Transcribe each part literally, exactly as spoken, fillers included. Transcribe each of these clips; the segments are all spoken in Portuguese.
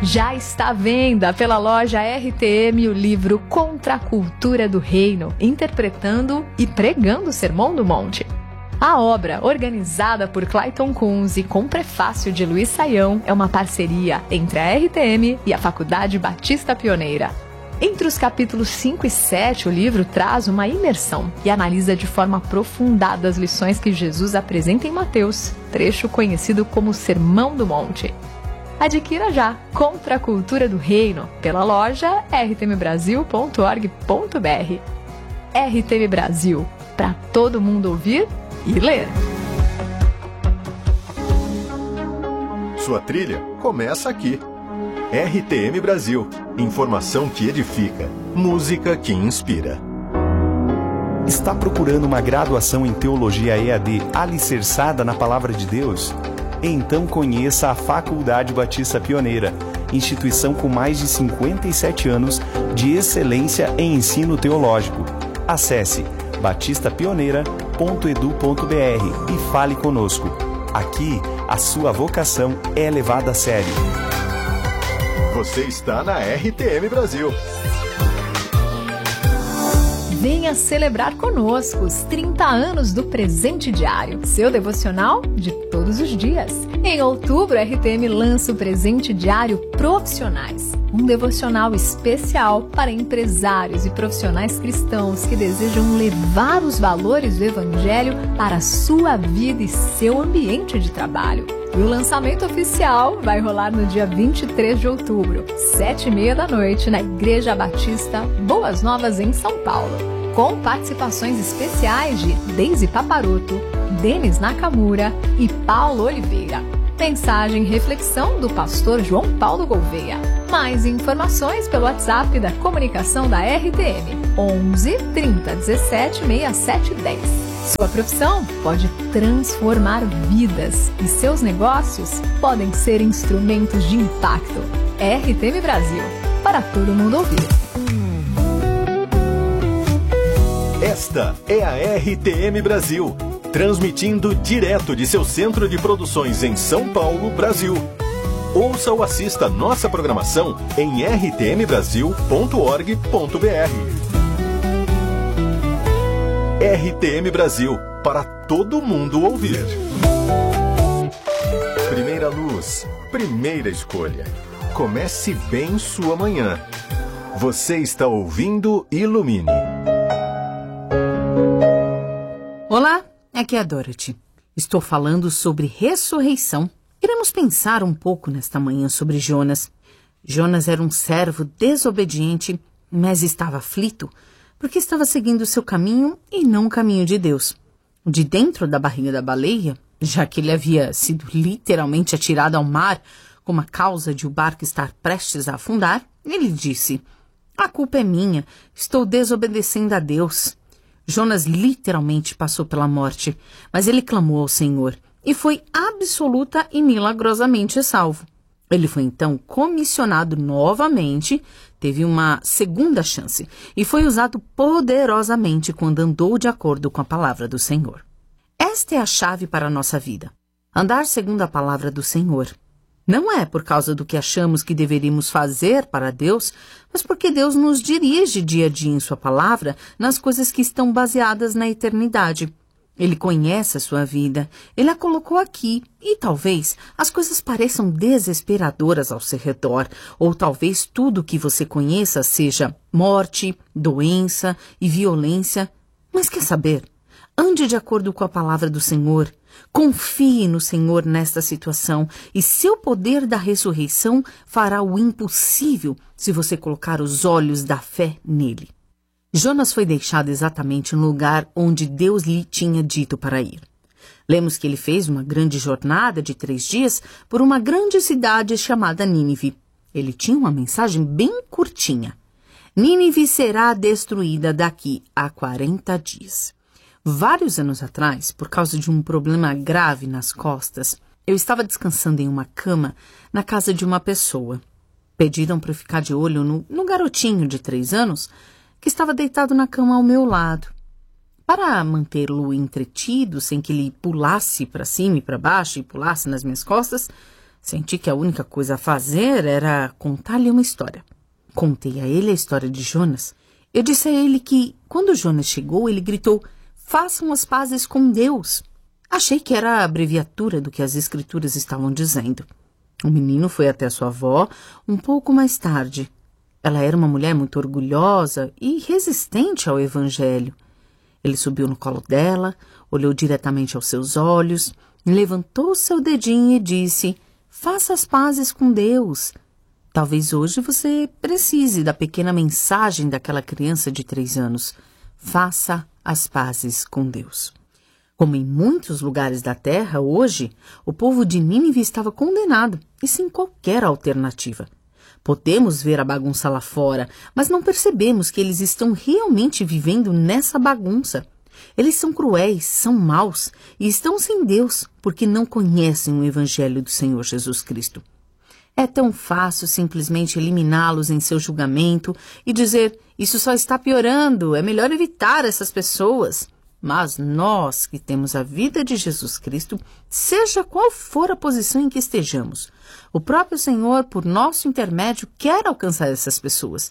Já está à venda pela loja R T M o livro Contra a Cultura do Reino, interpretando e pregando o Sermão do Monte. A obra, organizada por Clayton Kunz e com prefácio de Luiz Saião, é uma parceria entre a R T M e a Faculdade Batista Pioneira. Entre os capítulos cinco e sete, o livro traz uma imersão e analisa de forma aprofundada as lições que Jesus apresenta em Mateus, trecho conhecido como Sermão do Monte. Adquira já Contra a Cultura do Reino pela loja r t m brasil ponto org ponto b r. R T M Brasil, para todo mundo ouvir e ler. Sua trilha começa aqui. R T M Brasil. Informação que edifica. Música que inspira. Está procurando uma graduação em Teologia E A D alicerçada na Palavra de Deus? Então conheça a Faculdade Batista Pioneira, instituição com mais de cinquenta e sete anos de excelência em ensino teológico. Acesse batista pioneira ponto edu ponto b r e fale conosco. Aqui, a sua vocação é levada a sério. Você está na R T M Brasil. Venha celebrar conosco os trinta anos do Presente Diário, seu devocional de todos os dias. Em outubro, a R T M lança o Presente Diário Profissionais, um devocional especial para empresários e profissionais cristãos que desejam levar os valores do Evangelho para a sua vida e seu ambiente de trabalho. E o lançamento oficial vai rolar no dia vinte e três de outubro, sete e meia da noite, na Igreja Batista Boas Novas, em São Paulo, com participações especiais de Deise Paparoto, Denis Nakamura e Paulo Oliveira. Mensagem e reflexão do pastor João Paulo Gouveia. Mais informações pelo WhatsApp da comunicação da R T M, onze, trinta, dezessete, sessenta e sete dez. Sua profissão pode transformar vidas e seus negócios podem ser instrumentos de impacto. R T M Brasil, para todo mundo ouvir. Esta é a R T M Brasil, transmitindo direto de seu centro de produções em São Paulo, Brasil. Ouça ou assista nossa programação em r t m brasil ponto org ponto b r. R T M Brasil, para todo mundo ouvir. Primeira luz, primeira escolha. Comece bem sua manhã. Você está ouvindo Ilumine. Olá, aqui é a Dorothy. Estou falando sobre ressurreição. Iremos pensar um pouco nesta manhã sobre Jonas. Jonas era um servo desobediente, mas estava aflito porque estava seguindo o seu caminho e não o caminho de Deus. De dentro da barriga da baleia, já que ele havia sido literalmente atirado ao mar como a causa de o barco estar prestes a afundar, ele disse: "A culpa é minha, estou desobedecendo a Deus." Jonas literalmente passou pela morte, mas ele clamou ao Senhor e foi absoluta e milagrosamente salvo. Ele foi então comissionado novamente, teve uma segunda chance e foi usado poderosamente quando andou de acordo com a palavra do Senhor. Esta é a chave para a nossa vida. Andar segundo a palavra do Senhor. Não é por causa do que achamos que deveríamos fazer para Deus, mas porque Deus nos dirige dia a dia em sua palavra nas coisas que estão baseadas na eternidade. Ele conhece a sua vida, ele a colocou aqui e talvez as coisas pareçam desesperadoras ao seu redor, ou talvez tudo que você conheça seja morte, doença e violência. Mas quer saber? Ande de acordo com a palavra do Senhor, confie no Senhor nesta situação e seu poder da ressurreição fará o impossível se você colocar os olhos da fé nele. Jonas foi deixado exatamente no lugar onde Deus lhe tinha dito para ir. Lemos que ele fez uma grande jornada de três dias por uma grande cidade chamada Nínive. Ele tinha uma mensagem bem curtinha. Nínive será destruída daqui a quarenta dias. Vários anos atrás, por causa de um problema grave nas costas, eu estava descansando em uma cama na casa de uma pessoa. Pediram para eu ficar de olho no, no garotinho de três anos que estava deitado na cama ao meu lado. Para mantê-lo entretido, sem que ele pulasse para cima e para baixo e pulasse nas minhas costas, Senti que a única coisa a fazer era contar-lhe uma história. Contei a ele a história de Jonas. Eu disse a ele que, quando Jonas chegou, ele gritou: façam as pazes com Deus. Achei que era a abreviatura do que as escrituras estavam dizendo. O menino foi até sua avó um pouco mais tarde. Ela era uma mulher muito orgulhosa e resistente ao evangelho. Ele subiu no colo dela, olhou diretamente aos seus olhos, levantou seu dedinho e disse: faça as pazes com Deus. Talvez hoje você precise da pequena mensagem daquela criança de três anos. Faça as pazes com Deus. Como em muitos lugares da terra, hoje, o povo de Nínive estava condenado e sem qualquer alternativa. Podemos ver a bagunça lá fora, mas não percebemos que eles estão realmente vivendo nessa bagunça. Eles são cruéis, são maus e estão sem Deus porque não conhecem o Evangelho do Senhor Jesus Cristo. É tão fácil simplesmente eliminá-los em seu julgamento e dizer: isso só está piorando, é melhor evitar essas pessoas. Mas nós que temos a vida de Jesus Cristo, seja qual for a posição em que estejamos, o próprio Senhor, por nosso intermédio, quer alcançar essas pessoas.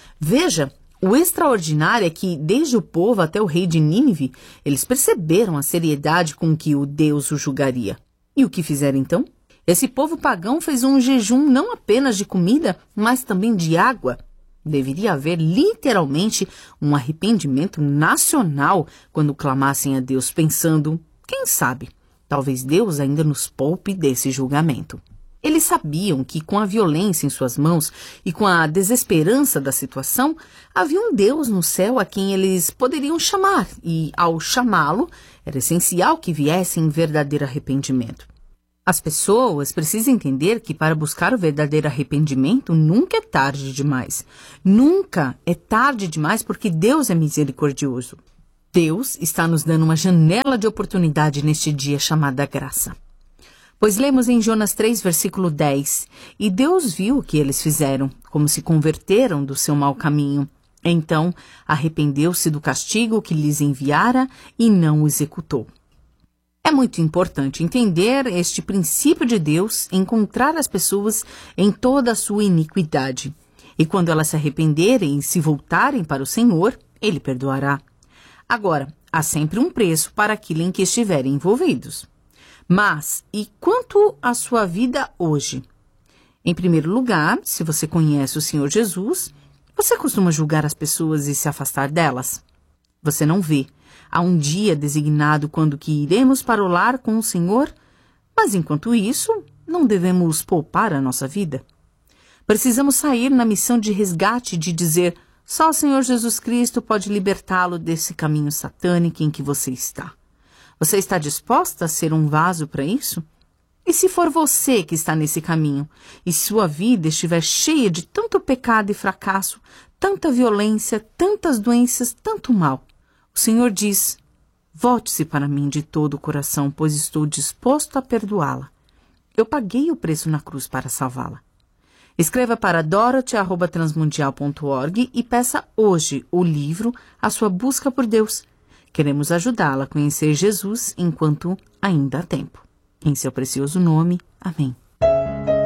Veja, o extraordinário é que, desde o povo até o rei de Nínive, eles perceberam a seriedade com que o Deus o julgaria. E o que fizeram então? Esse povo pagão fez um jejum não apenas de comida, mas também de água. Deveria haver literalmente um arrependimento nacional quando clamassem a Deus, pensando: quem sabe, talvez Deus ainda nos poupe desse julgamento. Eles sabiam que com a violência em suas mãos e com a desesperança da situação, havia um Deus no céu a quem eles poderiam chamar, e ao chamá-lo, era essencial que viessem em verdadeiro arrependimento. As pessoas precisam entender que para buscar o verdadeiro arrependimento nunca é tarde demais. Nunca é tarde demais porque Deus é misericordioso. Deus está nos dando uma janela de oportunidade neste dia chamada graça. Pois lemos em Jonas três, versículo dez, e Deus viu o que eles fizeram, como se converteram do seu mau caminho. Então arrependeu-se do castigo que lhes enviara e não o executou. É muito importante entender este princípio de Deus, encontrar as pessoas em toda a sua iniquidade. E quando elas se arrependerem e se voltarem para o Senhor, Ele perdoará. Agora, há sempre um preço para aquilo em que estiverem envolvidos. Mas, e quanto à sua vida hoje? Em primeiro lugar, se você conhece o Senhor Jesus, você costuma julgar as pessoas e se afastar delas? Você não vê. Há um dia designado quando que iremos para o lar com o Senhor, mas enquanto isso, não devemos poupar a nossa vida. Precisamos sair na missão de resgate de dizer: só o Senhor Jesus Cristo pode libertá-lo desse caminho satânico em que você está. Você está disposta a ser um vaso para isso? E se for você que está nesse caminho, e sua vida estiver cheia de tanto pecado e fracasso, tanta violência, tantas doenças, tanto mal, o Senhor diz: volte-se para mim de todo o coração, pois estou disposto a perdoá-la. Eu paguei o preço na cruz para salvá-la. Escreva para dorothy arroba transmundial ponto org e peça hoje o livro A Sua Busca por Deus. Queremos ajudá-la a conhecer Jesus enquanto ainda há tempo. Em seu precioso nome, amém.